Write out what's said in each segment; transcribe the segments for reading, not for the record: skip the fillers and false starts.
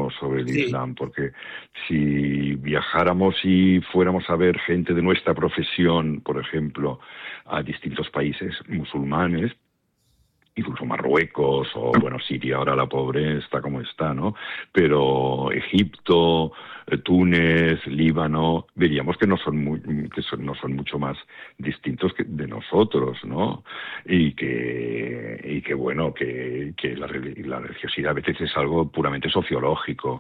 muchísimo sobre el Sí. Islam, porque si viajáramos y fuéramos a ver gente de nuestra profesión, por ejemplo, a distintos países musulmanes, incluso Marruecos o, bueno, Siria ahora la pobre está como está, ¿no? Pero Egipto, Túnez, Líbano, veríamos que no son mucho más distintos que de nosotros, ¿no? Bueno, que la religiosidad a veces es algo puramente sociológico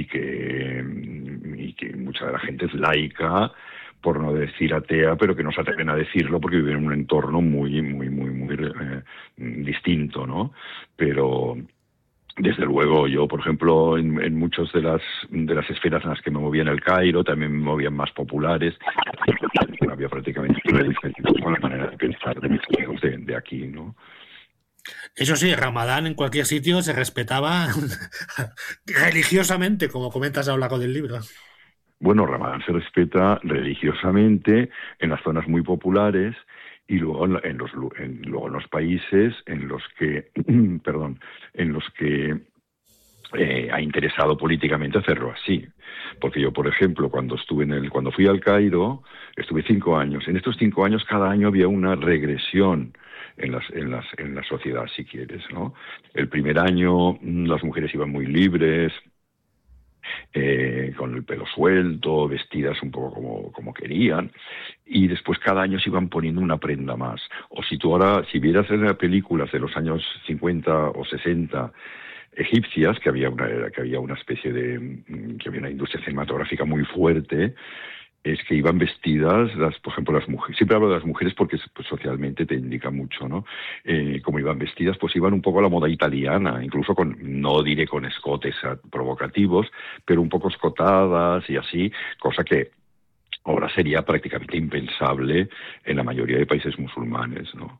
y que mucha de la gente es laica, por no decir atea, pero que no se atreven a decirlo porque viven en un entorno muy distinto, ¿no? Pero desde luego yo, por ejemplo, en muchas de las esferas en las que me movía en el Cairo, también me movían más populares, no había prácticamente una diferencia con la manera de pensar de mis amigos de aquí, ¿no? Eso sí, Ramadán en cualquier sitio se respetaba religiosamente, como comentas a lo largo del libro. Bueno, Ramadán se respeta religiosamente en las zonas muy populares y luego luego en los países en los que, perdón, en los que ha interesado políticamente hacerlo así. Porque yo, por ejemplo, cuando fui al Cairo, estuve 5 años. En estos 5 años, cada año había una regresión en la sociedad, si quieres, ¿no? El primer año las mujeres iban muy libres, con el pelo suelto, vestidas un poco como querían, y después cada año se iban poniendo una prenda más. O si vieras en las películas de los años 50 o 60 egipcias, que había una especie que había una industria cinematográfica muy fuerte, es que iban vestidas, por ejemplo, las mujeres, siempre hablo de las mujeres porque pues, socialmente te indica mucho, ¿no? Como iban vestidas, pues iban un poco a la moda italiana, incluso no diré con escotes provocativos, pero un poco escotadas y así, cosa que ahora sería prácticamente impensable en la mayoría de países musulmanes, ¿no?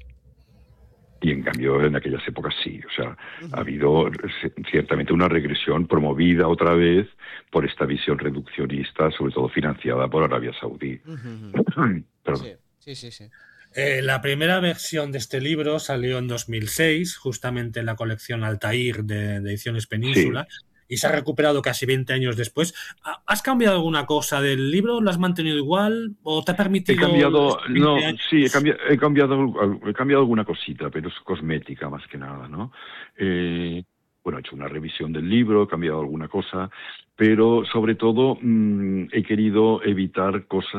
Y en cambio en aquellas épocas sí, o sea, ha habido ciertamente una regresión promovida otra vez por esta visión reduccionista, sobre todo financiada por Arabia Saudí. Perdón. Sí, sí, sí, sí. La primera versión de este libro salió en 2006, justamente en la colección Altair de Ediciones Sí, Península, y se ha recuperado casi 20 años después. ¿Has cambiado alguna cosa del libro? ¿Lo has mantenido igual? ¿O te ha he permitido cambiado, estos 20 no, años? sí, he cambiado alguna cosita, pero es cosmética más que nada, ¿no? Bueno, he hecho una revisión del libro, he cambiado alguna cosa, pero sobre todo he querido evitar cosas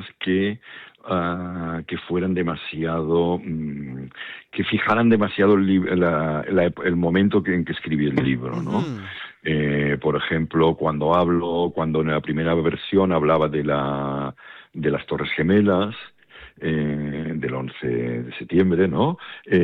que fueran demasiado, que fijaran demasiado el momento en que escribí el libro, ¿no? Ujú. Por ejemplo, cuando en la primera versión hablaba de las Torres Gemelas, del 11 de septiembre, ¿no?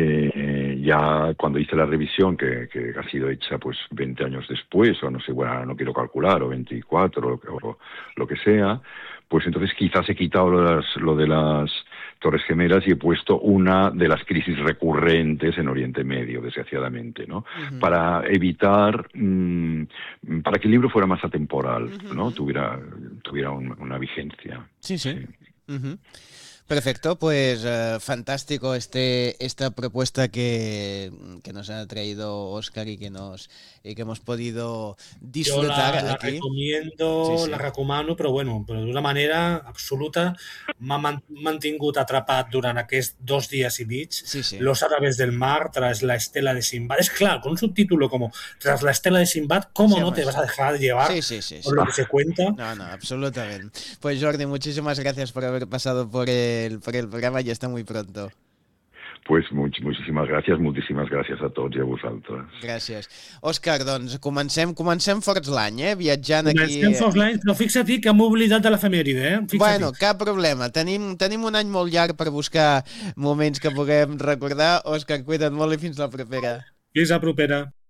Ya cuando hice la revisión, que ha sido hecha pues 20 años después, o no sé, bueno, no quiero calcular, o 24, o lo que sea, pues entonces quizás he quitado lo de las Torres Gemelas y he puesto una de las crisis recurrentes en Oriente Medio, desgraciadamente, ¿no? Ujú. Para evitar, para que el libro fuera más atemporal, ¿no? Ujú. Tuviera una vigencia. Sí, sí. Sí. Ujú. Perfecto, pues fantástico esta propuesta que nos ha traído Óscar y que hemos podido Yo disfrutar la aquí. Sí, recomiendo, la sí. recomano, però d'una manera absoluta. M'ha mantingut atrapat durant aquests 2 días y mig. Sí, sí. Los árabes del mar tras la estela de Sinbad. Es claro, con un subtítulo como Tras la estela de Sinbad, ¿cómo Sí, no home, te vas a dejar llevar sí, sí, sí, por sí. lo que se cuenta? No, no, absolutamente. Pues Jordi, muchísimas gracias por haber pasado por el programa y hasta muy pronto. Pues moltíssimes gràcies a tots i a vosaltres. Gràcies. Òscar, doncs comencem forts l'any, viatjant aquí. Comencem Force Lines, però fixa't que m'he oblidat de l'efemèride, Fixa't. Bueno, cap problema. Tenim un any molt llarg per buscar moments que puguem recordar. Òscar, cuida't molt i fins la propera. Fins la propera.